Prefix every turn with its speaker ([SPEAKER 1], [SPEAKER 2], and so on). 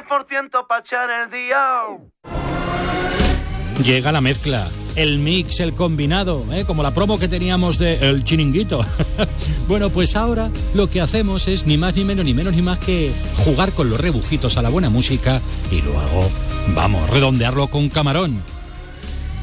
[SPEAKER 1] 10% pa' echar el día.
[SPEAKER 2] Llega la mezcla, el mix, el combinado, como la promo que teníamos de El Chiringuito. Bueno, pues ahora lo que hacemos es ni más ni menos ni menos ni más que jugar con los rebujitos a la buena música y luego, vamos, redondearlo con Camarón.